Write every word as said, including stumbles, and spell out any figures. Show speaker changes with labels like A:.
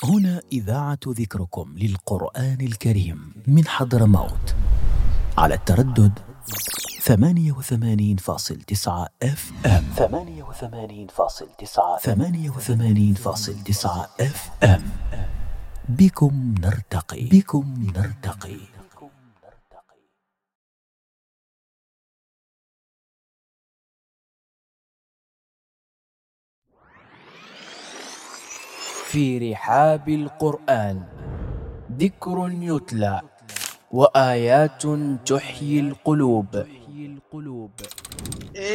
A: هنا إذاعة ذكركم للقرآن الكريم من حضرموت على التردد ثمانية وثمانين فاصل تسعة اف ام ثمانية وثمانين فاصل تسعة ثمانية وثمانين فاصل تسعة اف ام. بكم نرتقي بكم نرتقي.
B: في رحاب القرآن ذكر يتلى وآيات تحيي القلوب.